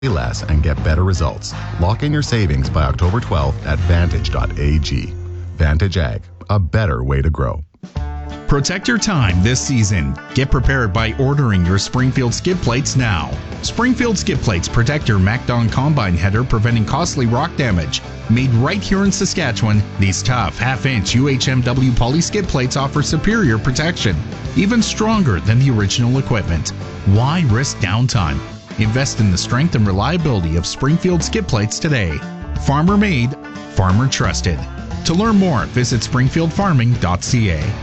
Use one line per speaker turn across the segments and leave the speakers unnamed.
less and get better results. Lock in your savings by October 12th at Vantage.ag. Vantage Ag, a better way to grow.
Protect your time this season. Get prepared by ordering your Springfield skid plates now. Springfield skid plates protect your MacDon combine header, preventing costly rock damage. Made right here in Saskatchewan, these tough half-inch UHMW poly skid plates offer superior protection, even stronger than the original equipment. Why risk downtime? Invest in the strength and reliability of Springfield skid plates today. Farmer made, farmer trusted. To learn more, visit springfieldfarming.ca.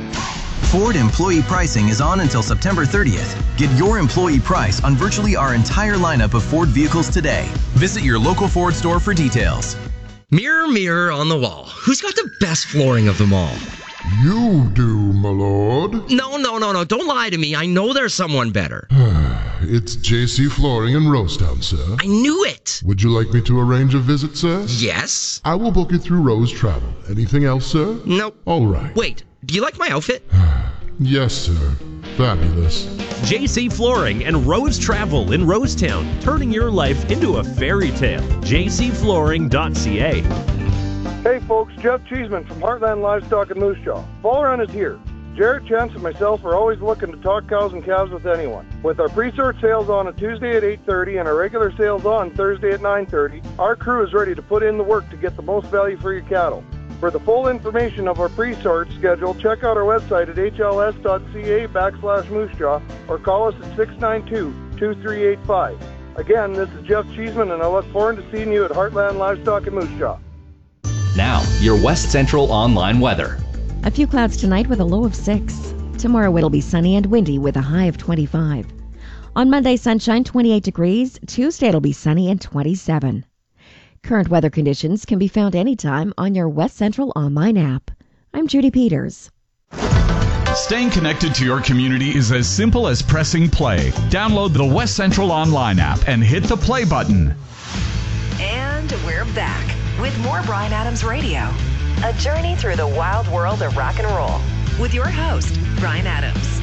Ford employee pricing is on until September 30th. Get your employee price on virtually our entire lineup of Ford vehicles today. Visit your local Ford store for details.
Mirror, mirror on the wall, who's got the best flooring of them all?
You do, my lord.
No, don't lie to me. I know there's someone better.
It's JC Flooring in Rosetown, sir.
I knew it.
Would you like me to arrange a visit, sir?
Yes.
I will book it through Rose Travel. Anything else, sir?
Nope.
All right.
Wait, do you like my outfit?
Yes, sir. Fabulous.
JC Flooring and Rose Travel in Rosetown, turning your life into a fairy tale. jcflooring.ca.
Hey folks, Jeff Cheeseman from Heartland Livestock and Moose Jaw. Fall Run is here. Jarrett, Chance, and myself are always looking to talk cows and calves with anyone. With our pre-sort sales on a Tuesday at 8:30 and our regular sales on Thursday at 9:30, our crew is ready to put in the work to get the most value for your cattle. For the full information of our pre-sort schedule, check out our website at hls.ca/moosejaw or call us at 692-2385. Again, this is Jeff Cheeseman, and I look forward to seeing you at Heartland Livestock and Moose Jaw.
Now, your West Central online weather.
A few clouds tonight with a low of 6. Tomorrow it'll be sunny and windy with a high of 25. On Monday, sunshine, 28 degrees. Tuesday it'll be sunny and 27. Current weather conditions can be found anytime on your West Central online app. I'm Judy Peters.
Staying connected to your community is as simple as pressing play. Download the West Central online app and hit the play button.
And we're back with more Bryan Adams Radio. A journey through the wild world of rock and roll with your host, Bryan Adams.